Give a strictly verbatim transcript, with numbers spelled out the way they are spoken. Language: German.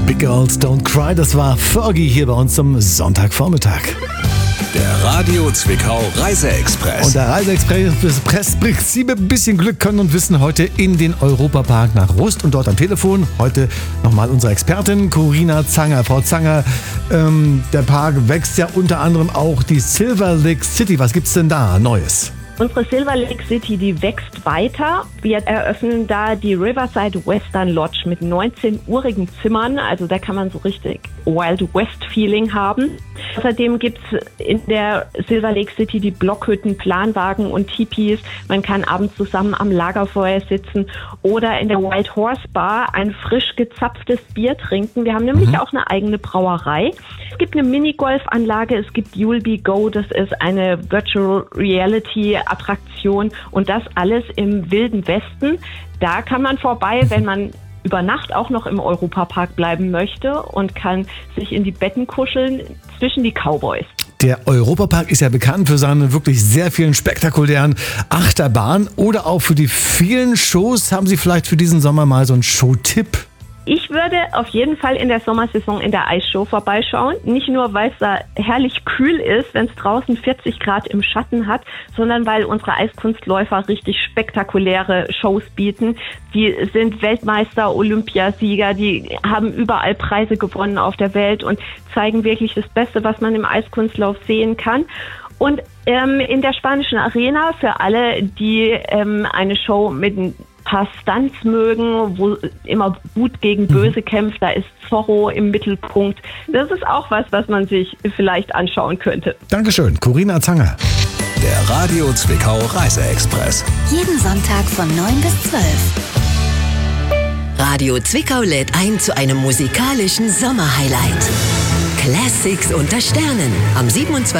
Big Girls Don't Cry, das war Fergie hier bei uns zum Sonntagvormittag. Der Radio Zwickau Reiseexpress. Und der Reiseexpress bringt Sie mit ein bisschen Glück, Können und Wissen heute in den Europapark nach Rust und dort am Telefon. Heute nochmal unsere Expertin Corinna Zanger. Frau Zanger, ähm, der Park wächst ja unter anderem auch die Silver Lake City. Was gibt's denn da Neues? Unsere Silver Lake City, die wächst weiter. Wir eröffnen da die Riverside Western Lodge mit neunzehn-urigen Zimmern. Also da kann man so richtig Wild West Feeling haben. Außerdem gibt's in der Silver Lake City die Blockhütten, Planwagen und Tipis. Man kann abends zusammen am Lagerfeuer sitzen oder in der Wild Horse Bar ein frisch gezapftes Bier trinken. Wir haben nämlich mhm. auch eine eigene Brauerei. Es gibt eine Minigolfanlage, es gibt You'll Be Go, das ist eine Virtual Reality Attraktion und das alles im Wilden Westen. Da kann man vorbei, wenn man über Nacht auch noch im Europapark bleiben möchte und kann sich in die Betten kuscheln zwischen die Cowboys. Der Europapark ist ja bekannt für seine wirklich sehr vielen spektakulären Achterbahnen oder auch für die vielen Shows. Haben Sie vielleicht für diesen Sommer mal so einen Showtipp? Ich würde auf jeden Fall in der Sommersaison in der Eisshow vorbeischauen. Nicht nur, weil es da herrlich kühl ist, wenn es draußen vierzig Grad im Schatten hat, sondern weil unsere Eiskunstläufer richtig spektakuläre Shows bieten. Die sind Weltmeister, Olympiasieger, die haben überall Preise gewonnen auf der Welt und zeigen wirklich das Beste, was man im Eiskunstlauf sehen kann. Und ähm, in der Spanischen Arena für alle, die ähm, eine Show mit ein paar Stunts mögen, wo immer Gut gegen Böse kämpft, da ist Zorro im Mittelpunkt. Das ist auch was, was man sich vielleicht anschauen könnte. Dankeschön, Corinna Zanger. Der Radio Zwickau Reiseexpress. Jeden Sonntag von neun bis zwölf. Radio Zwickau lädt ein zu einem musikalischen Sommerhighlight. Classics unter Sternen am siebenundzwanzigsten